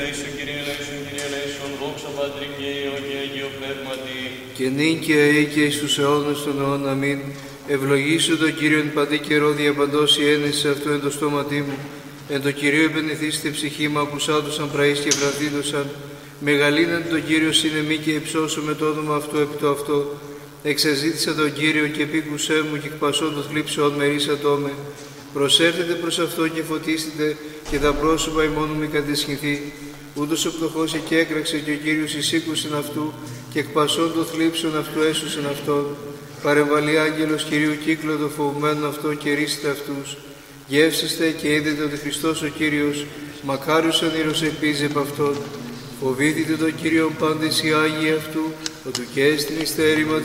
Και νυν και αεί και εις τους αιώνας των αιώνων. Αμήν. Ευλογήσω τον Κύριον παντή καιρό διαπαντός η ένεση αυτού εν το στόματί μου. Εν το Κυρίω επενεθήστε ψυχή μου, απουσάτωσαν πραείς και βραδίδωσαν. Μεγαλύναν τον Κύριο συνεμή και υψώσω με το όνομα αυτού επί το αυτό. Εξαζήτησα τον Κύριο και επίκουσέ μου και εκπασών των θλίψεων μερίσατό με. Προσέρθετε προς αυτό και φωτίστητε και τα πρόσωπα ημών μη κατεσχυνθεί. Ούτως ο πτωχός εκέκραξε και ο Κύριος εισήκουσεν αυτού και εκπασών των θλίψεων αυτού έσωσεν αυτόν. Παρεμβαλεί άγγελος Κυρίου κύκλο των φοβουμένων αυτών και ρίστε αυτούς. Γεύσεστε και είδετε ότι Χριστός ο Κύριος, μακάριος ονείρος επίζει επ' αυτόν. Φοβήθητε τον Κύριο πάντες οι Άγιοι αυτού, ότι και έστιν εις τα έρημα